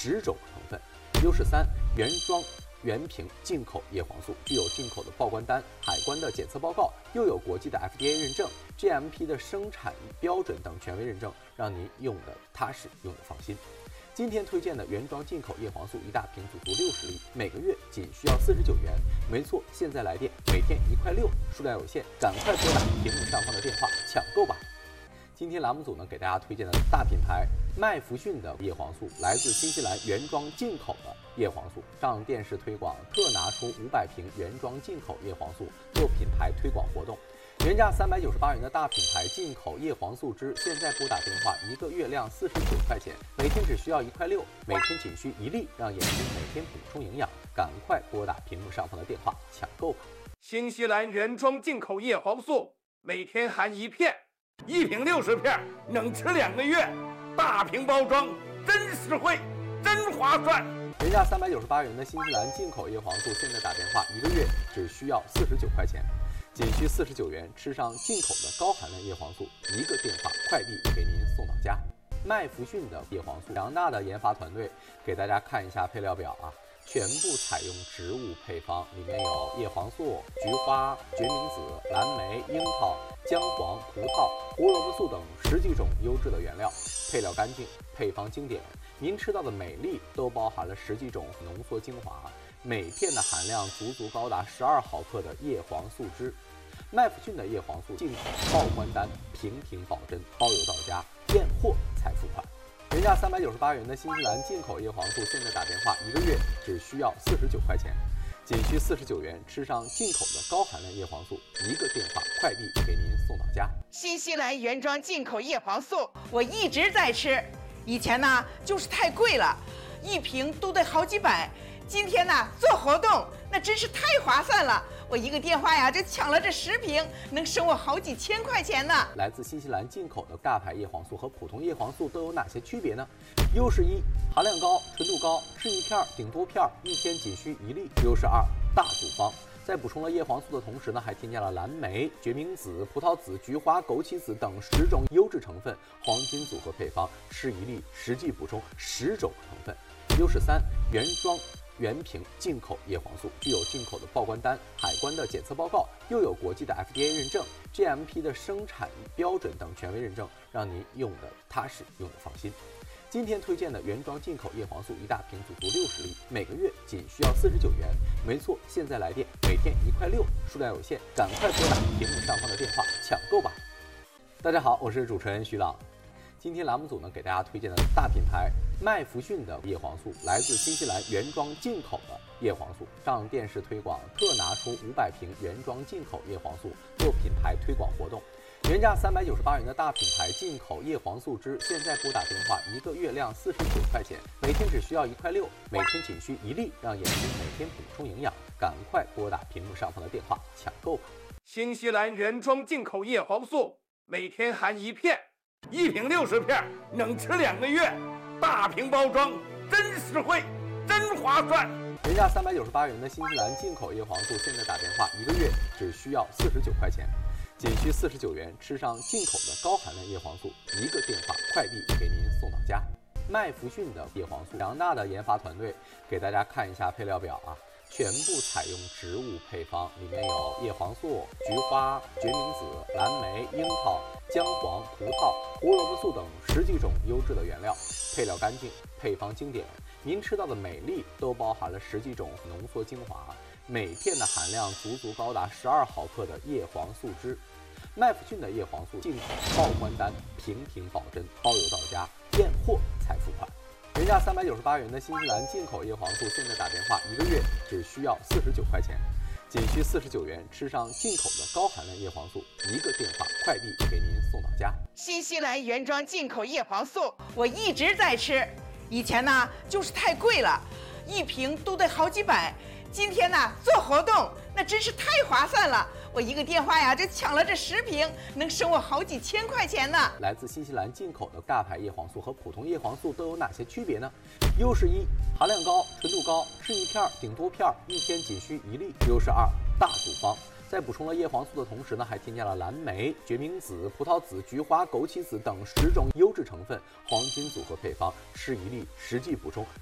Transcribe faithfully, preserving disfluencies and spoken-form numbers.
十种成分。优势三：原装原瓶进口叶黄素，具有进口的报关单、海关的检测报告，又有国际的 F D A 认证、G M P 的生产标准等权威认证，让您用的踏实，用的放心。今天推荐的原装进口叶黄素一大瓶，足足六十粒，每个月仅需要四十九元。没错，现在来电，每天一块六，数量有限，赶快拨打屏幕上方的电话抢购吧。今天栏目组呢给大家推荐的大品牌麦弗逊的叶黄素，来自新西兰原装进口的叶黄素，上电视推广特拿出五百瓶原装进口叶黄素做品牌推广活动。原价三百九十八元的大品牌进口叶黄素汁，现在拨打电话，一个月量四十九块钱，每天只需要一块六，每天仅需一粒，让眼睛每天补充营养。赶快拨打屏幕上方的电话抢购吧！ 新西兰原装进口叶黄素，每天含一片，一瓶六十片，能吃两个月。大瓶包装，真实惠，真划算。 原价三百九十八元的新西兰进口叶黄素，现在打电话一个月只需要四十九块钱。仅需四十九元，吃上进口的高含量叶黄素，一个电话快递给您送到家。麦弗逊的叶黄素，强大的研发团队给大家看一下配料表啊，全部采用植物配方，里面有叶黄素、菊花、决明子、蓝莓、樱桃、姜黄、葡萄、胡萝卜素等十几种优质的原料，配料干净，配方经典。您吃到的每粒都包含了十几种浓缩精华，每片的含量足足高达十二毫克的叶黄素汁。麦弗逊的叶黄素进口报关单，平平保真，包邮到家，验货才付款。原价三百九十八元的新西兰进口叶黄素，现在打电话一个月只需要四十九块钱，仅需四十九元，吃上进口的高含量叶黄素，一个电话快递给您送到家。 新西兰原装进口叶黄素，我一直在吃，以前呢就是太贵了，一瓶都得好几百，今天呢做活动，那真是太划算了。我一个电话呀就抢了这十瓶，能省我好几千块钱呢。 来自新西兰进口的大牌叶黄素和普通叶黄素都有哪些区别呢？优势一：含量高，纯度高，是一片顶多片，一天仅需一粒。优势二：大组方，在补充了叶黄素的同时呢，还添加了蓝莓、决明子、葡萄籽、菊花、枸杞子等十种优质成分，黄金组合配方，吃一粒实际补充十种成分。优势三：原装原瓶进口叶黄素，具有进口的报关单、海关的检测报告，又有国际的 F D A 认证、G M P 的生产标准等权威认证，让您用的踏实，用的放心。今天推荐的原装进口叶黄素一大瓶，足足六十粒，每个月仅需要四十九元。没错，现在来电，每天一块六，数量有限，赶快拨打屏幕上方的电话抢购吧！大家好，我是主持人徐朗。今天栏目组呢给大家推荐的大品牌麦弗逊的叶黄素，来自新西兰原装进口的叶黄素，上电视推广特拿出五百瓶原装进口叶黄素做品牌推广活动。原价三百九十八元的大品牌进口叶黄素汁，现在拨打电话，一个月量四十九块钱，每天只需要一块六，每天仅需一粒，让眼睛每天补充营养。赶快拨打屏幕上方的电话抢购吧！ 新西兰原装进口叶黄素，每天含一片，一瓶六十片，能吃两个月。大瓶包装，真实惠，真划算。 原价三百九十八元的新西兰进口叶黄素，现在打电话一个月只需要四十九块钱，仅需四十九元，吃上进口的高含量叶黄素，一个电话快递给您送到家。麦弗逊的叶黄素，强大的研发团队给大家看一下配料表啊，全部采用植物配方，里面有叶黄素、菊花、决明子、蓝莓、樱桃、姜黄、葡萄、胡萝卜素等十几种优质的原料，配料干净，配方经典。您吃到的每粒都包含了十几种浓缩精华，每片的含量足足高达十二毫克的叶黄素汁。麦弗逊的叶黄素进口报关单，平平保真，包邮到家，验货才付款。原价三百九十八元的新西兰进口叶黄素，现在打电话一个月只需要四十九块钱，仅需四十九元，吃上进口的高含量叶黄素，一个电话快递给您送到家。 新西兰原装进口叶黄素，我一直在吃，以前呢就是太贵了，一瓶都得好几百，今天呢做活动，那真是太划算了。我一个电话呀就抢了这十瓶，能省我好几千块钱呢。 来自新西兰进口的大牌叶黄素和普通叶黄素都有哪些区别呢？优势一：含量高，纯度高，是一片顶多片，一天仅需一粒。优势二：大组方，在补充了叶黄素的同时呢，还添加了蓝莓、决明子、葡萄籽、菊花、枸杞子等十种优质成分，黄金组合配方，吃一粒实际补充